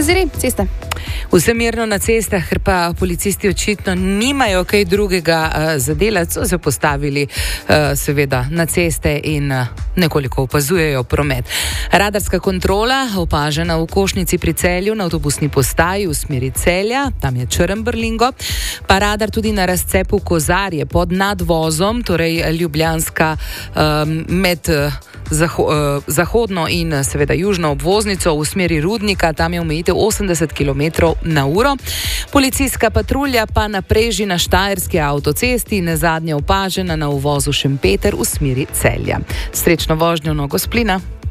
oziri ceste. Vse mirno na cestah, ker pa policisti očitno nimajo kaj drugega za delati, so se postavili seveda na ceste in nekoliko opazujejo promet. Radarska kontrola opažena v Košnici pri Celju na avtobusni postaji v smeri Celja, tam je Črn-Brlingo, pa radar tudi na razcepu Kozarje pod nadvozom, torej Ljubljanska med zahodno in seveda južno obvoznico v smeri Rudnika, tam je omejitev 80 km/h. Policijska patrulja pa na Preži na Štajerski avtocesti in zadnja opažena na uvozu Šempeter v smeri Celja. Srečno vožnjo, no, Gosplina.